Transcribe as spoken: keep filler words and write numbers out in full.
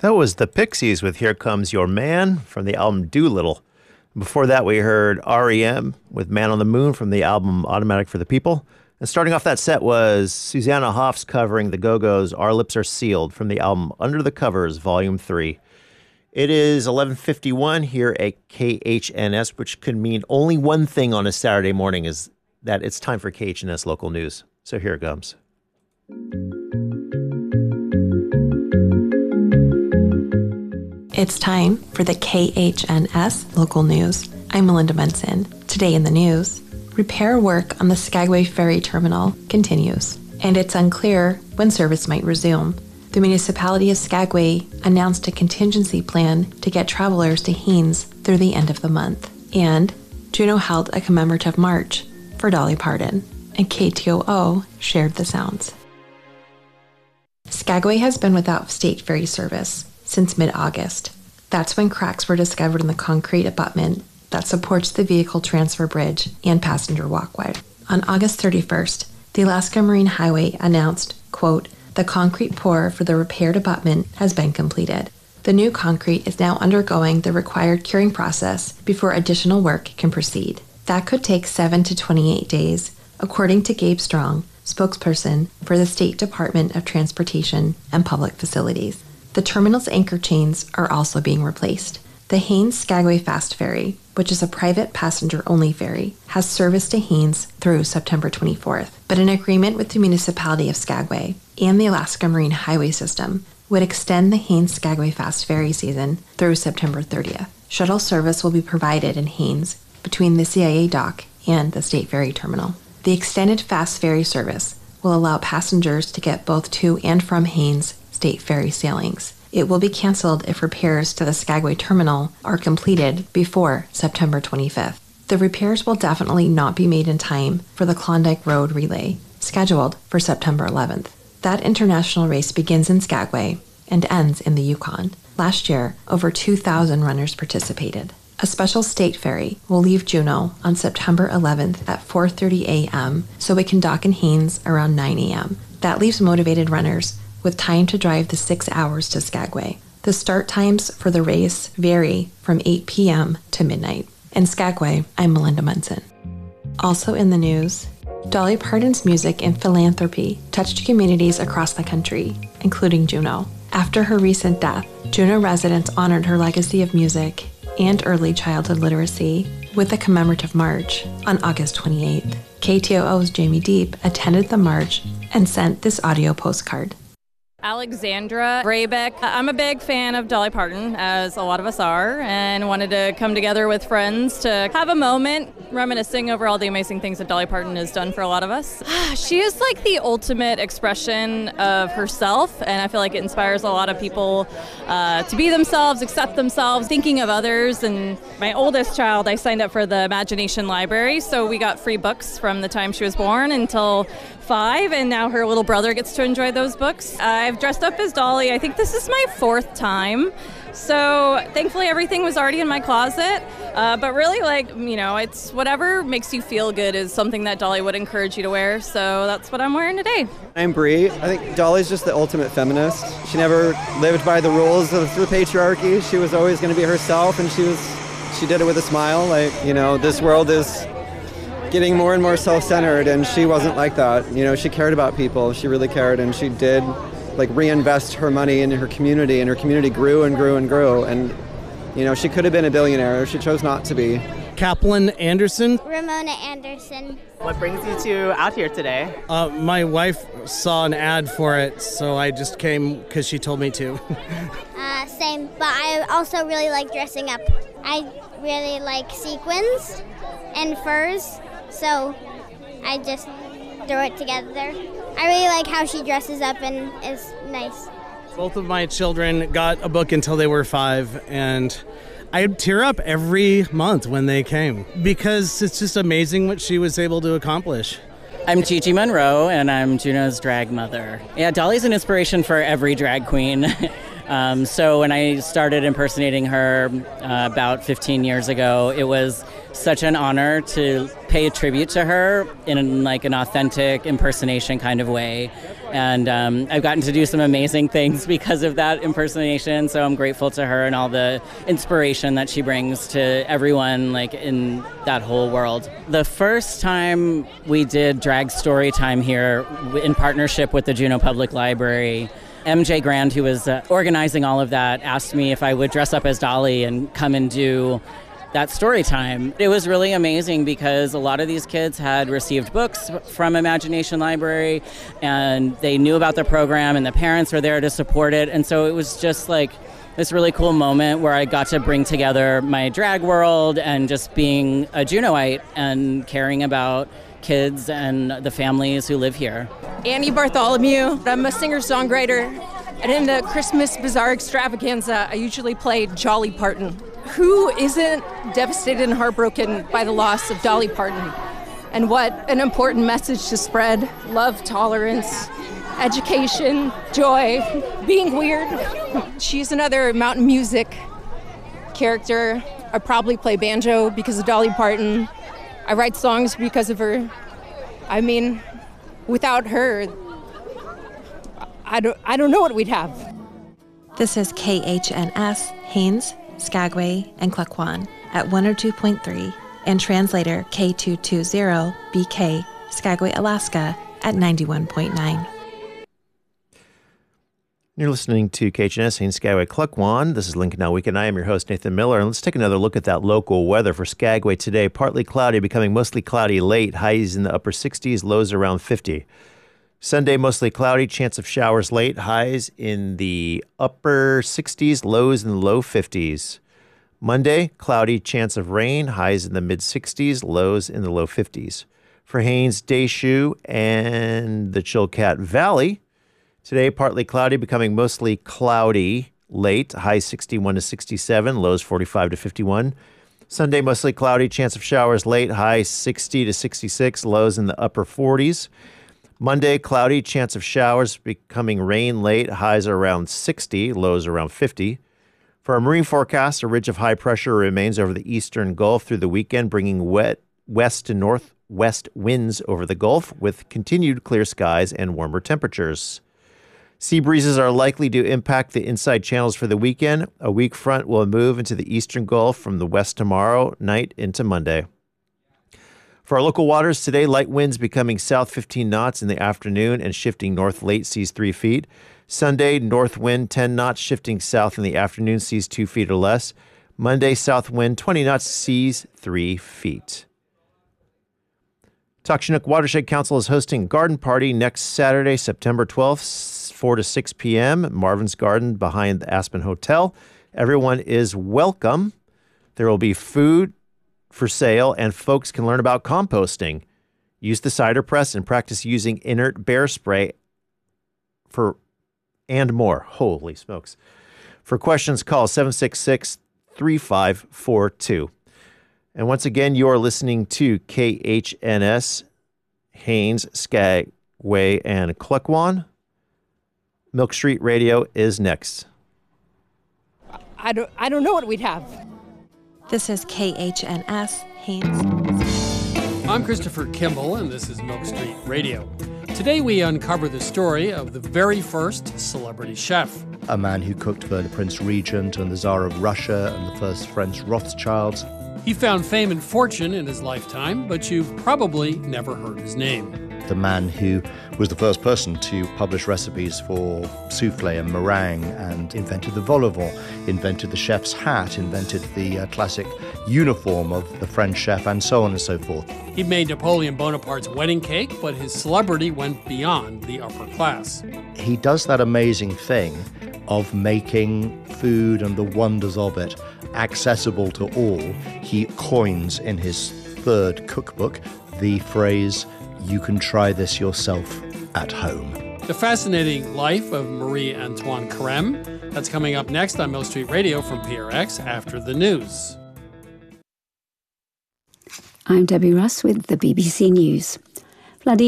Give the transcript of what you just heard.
That was the Pixies with Here Comes Your Man from the album Doolittle. Before that, we heard R E M with Man on the Moon from the album Automatic for the People. And starting off that set was Susanna Hoffs covering the Go-Go's Our Lips Are Sealed from the album Under the Covers, Volume three. It is eleven fifty-one here at K H N S, which could mean only one thing on a Saturday morning, is that it's time for K H N S local news. So here it comes. It's time for the K H N S local news. I'm Melinda Munson. Today in the news, repair work on the Skagway Ferry Terminal continues, and it's unclear when service might resume. The municipality of Skagway announced a contingency plan to get travelers to Haines through the end of the month, and Juneau held a commemorative march for Dolly Parton, and K T O O shared the sounds. Skagway has been without state ferry service since mid-August. That's when cracks were discovered in the concrete abutment that supports the vehicle transfer bridge and passenger walkway. On August thirty-first, the Alaska Marine Highway announced, quote, "The concrete pour for the repaired abutment has been completed. The new concrete is now undergoing the required curing process before additional work can proceed." That could take seven to twenty-eight days, according to Gabe Strong, spokesperson for the State Department of Transportation and Public Facilities. The terminal's anchor chains are also being replaced. The Haines Skagway Fast Ferry, which is a private passenger-only ferry, has service to Haines through September twenty-fourth, but an agreement with the municipality of Skagway and the Alaska Marine Highway System would extend the Haines Skagway Fast Ferry season through September thirtieth. Shuttle service will be provided in Haines between the C I A dock and the State Ferry Terminal. The extended fast ferry service will allow passengers to get both to and from Haines State Ferry sailings. It will be canceled if repairs to the Skagway Terminal are completed before September twenty-fifth. The repairs will definitely not be made in time for the Klondike Road Relay, scheduled for September eleventh. That international race begins in Skagway and ends in the Yukon. Last year, over two thousand runners participated. A special state ferry will leave Juneau on September eleventh at four thirty a.m. so it can dock in Haines around nine a.m. That leaves motivated runners with time to drive the six hours to Skagway. The start times for the race vary from eight p.m. to midnight. In Skagway, I'm Melinda Munson. Also in the news, Dolly Parton's music and philanthropy touched communities across the country, including Juneau. After her recent death, Juneau residents honored her legacy of music and early childhood literacy with a commemorative march on August twenty-eighth. K T O O's Jamie Deep attended the march and sent this audio postcard. Alexandra Braybeck. I'm a big fan of Dolly Parton, as a lot of us are, and wanted to come together with friends to have a moment reminiscing over all the amazing things that Dolly Parton has done for a lot of us. She is like the ultimate expression of herself, and I feel like it inspires a lot of people uh, to be themselves, accept themselves, thinking of others. And my oldest child, I signed up for the Imagination Library, so we got free books from the time she was born until five, and now her little brother gets to enjoy those books. I've dressed up as Dolly. I think this is my fourth time. So thankfully everything was already in my closet, uh, but really, like, you know, it's whatever makes you feel good is something that Dolly would encourage you to wear, so that's what I'm wearing today. I'm Bree. I think Dolly's just the ultimate feminist. She never lived by the rules of the patriarchy. She was always going to be herself, and she was, she did it with a smile. Like, you know, this world is getting more and more self-centered, and she wasn't like that. You know, she cared about people. She really cared, and she did like reinvest her money in her community, and her community grew and grew and grew. And, you know, she could have been a billionaire. She chose not to be. Kaplan Anderson. Ramona Anderson. What brings you to out here today? Uh, my wife saw an ad for it, so I just came because she told me to. uh, same, but I also really like dressing up. I really like sequins and furs, so I just throw it together. I really like how she dresses up and is nice. Both of my children got a book until they were five, and I'd tear up every month when they came because it's just amazing what she was able to accomplish. I'm Gigi Monroe, and I'm Juneau's drag mother. Yeah, Dolly's an inspiration for every drag queen. um, so when I started impersonating her uh, about fifteen years ago, it was such an honor to pay a tribute to her in like an authentic impersonation kind of way. And um, I've gotten to do some amazing things because of that impersonation. So I'm grateful to her and all the inspiration that she brings to everyone like in that whole world. The first time we did drag story time here in partnership with the Juneau Public Library, M J Grand, who was uh, organizing all of that, asked me if I would dress up as Dolly and come and do that story time. It was really amazing because a lot of these kids had received books from Imagination Library and they knew about the program and the parents were there to support it. And so it was just like this really cool moment where I got to bring together my drag world and just being a Juneauite and caring about kids and the families who live here. Annie Bartholomew. I'm a singer-songwriter, and in the Christmas Bazaar Extravaganza, I usually play Jolly Parton. Who isn't devastated and heartbroken by the loss of Dolly Parton? And what an important message to spread: love, tolerance, education, joy, being weird. She's another Mountain Music character. I probably play banjo because of Dolly Parton. I write songs because of her. I mean, without her, I don't, I don't know what we'd have. This is K H N S, Haines, Skagway, and Klukwan at one oh two point three, and translator K two two zero B K, Skagway, Alaska at ninety-one point nine. You're listening to K H N S, Haines, Skagway, Klukwan. This is Lincoln Now Weekend. I am your host, Nathan Miller, and let's take another look at that local weather for Skagway today. Partly cloudy, becoming mostly cloudy late, highs in the upper sixties, lows around fifty. Sunday, mostly cloudy, chance of showers late, highs in the upper sixties, lows in the low fifties. Monday, cloudy, chance of rain, highs in the mid-sixties, lows in the low fifties. For Haines, Deschutes, and the Chilkat Valley, today, partly cloudy, becoming mostly cloudy late, highs sixty-one to sixty-seven, lows forty-five to fifty-one. Sunday, mostly cloudy, chance of showers late, highs sixty to sixty-six, lows in the upper forties. Monday, cloudy, chance of showers, becoming rain late, highs are around sixty, lows around fifty. For our marine forecast, a ridge of high pressure remains over the eastern Gulf through the weekend, bringing wet west to northwest winds over the Gulf with continued clear skies and warmer temperatures. Sea breezes are likely to impact the inside channels for the weekend. A weak front will move into the eastern Gulf from the west tomorrow night into Monday. For our local waters today, light winds becoming south fifteen knots in the afternoon and shifting north late, seas three feet. Sunday, north wind ten knots, shifting south in the afternoon, seas two feet or less. Monday, south wind twenty knots, seas three feet. Takshunuk Watershed Council is hosting a garden party next Saturday, September twelfth, four to six p.m. Marvin's Garden behind the Aspen Hotel. Everyone is welcome. There will be food for sale, and folks can learn about composting. Use the cider press and practice using inert bear spray for and more. Holy smokes. For questions, call seven six six, three five four two. And once again, you are listening to K H N S, Haines, Skagway, and Klukwan. Milk Street Radio is next. I don't, I don't know what we'd have. This is K H N S, Haines. I'm Christopher Kimball, and this is Milk Street Radio. Today we uncover the story of the very first celebrity chef. A man who cooked for the Prince Regent and the Tsar of Russia and the first French Rothschilds. He found fame and fortune in his lifetime, but you've probably never heard his name. The man who was the first person to publish recipes for souffle and meringue and invented the vol au vent, invented the chef's hat, invented the uh, classic uniform of the French chef, and so on and so forth. He made Napoleon Bonaparte's wedding cake, but his celebrity went beyond the upper class. He does that amazing thing of making food and the wonders of it accessible to all. He coins in his third cookbook the phrase, "You can try this yourself at home." The fascinating life of Marie-Antoine Carême. That's coming up next on Mill Street Radio from P R X after the news. I'm Debbie Russ with the B B C News.